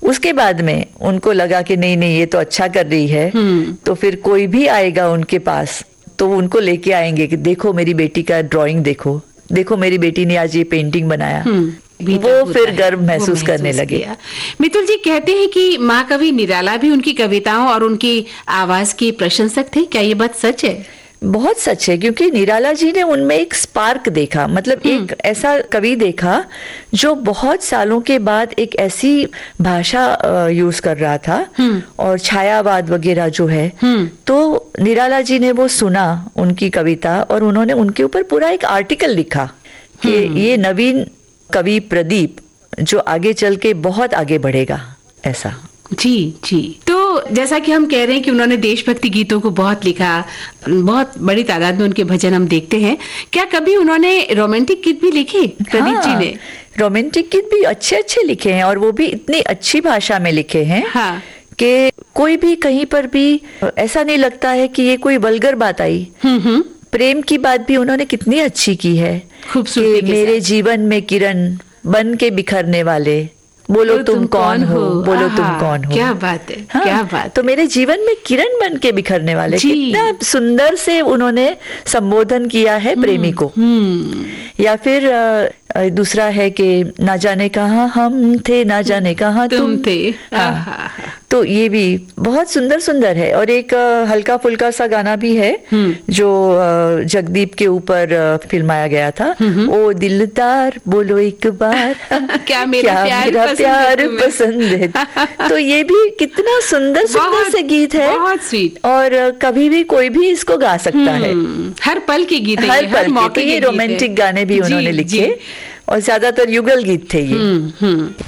उसके बाद में उनको लगा कि नहीं नहीं ये तो अच्छा कर रही है, तो फिर कोई भी आएगा उनके पास तो उनको लेके आएंगे कि देखो मेरी बेटी का ड्राइंग, देखो देखो मेरी बेटी ने आज ये पेंटिंग बनाया। वो फिर गर्व महसूस करने लगे। मितुल जी कहते हैं कि महाकवि निराला भी उनकी कविताओं और उनकी आवाज की प्रशंसक थे, क्या ये बात सच है? बहुत सच है, क्योंकि निराला जी ने उनमें एक स्पार्क देखा, मतलब एक ऐसा कवि देखा जो बहुत सालों के बाद एक ऐसी भाषा यूज कर रहा था और छायावाद वगैरह जो है, तो निराला जी ने वो सुना उनकी कविता और उन्होंने उनके ऊपर पूरा एक आर्टिकल लिखा कि ये नवीन कवि प्रदीप जो आगे चल के बहुत आगे बढ़ेगा, ऐसा। जी जी। तो जैसा कि हम कह रहे हैं कि उन्होंने देशभक्ति गीतों को बहुत लिखा, बहुत बड़ी तादाद में उनके भजन हम देखते हैं, क्या कभी उन्होंने रोमांटिक गीत भी लिखे प्रदीप जी ने? रोमांटिक गीत भी अच्छे अच्छे लिखे हैं और वो भी इतनी अच्छी भाषा में लिखे हैं कि कोई भी कहीं पर भी ऐसा नहीं लगता है कि ये कोई वल्गर बात आई। प्रेम की बात भी उन्होंने कितनी अच्छी की है, खूबसूरती। मेरे जीवन में किरण बन के बिखरने वाले, बोलो तुम कौन हो, बोलो तुम कौन हो। क्या बात है, क्या बात। तो मेरे जीवन में किरण बन के बिखरने वाले, कितना सुंदर से उन्होंने संबोधन किया है प्रेमी को। या फिर दूसरा है कि ना जाने कहाँ हम थे, ना जाने कहाँ तुम थे। तो ये भी बहुत सुंदर सुंदर है। और एक हल्का फुल्का सा गाना भी है जो जगदीप के ऊपर फिल्माया गया था, ओ दिलदार बोलो एक बार क्या मेरा प्यार पसंद है। तो ये भी कितना सुंदर सुंदर से गीत है, बहुत स्वीट। और कभी भी कोई भी इसको गा सकता है, हर पल के गीत है, हर पल के। ये रोमांटिक गाने भी उन्होंने लिखे और ज्यादातर युगल गीत थे ये।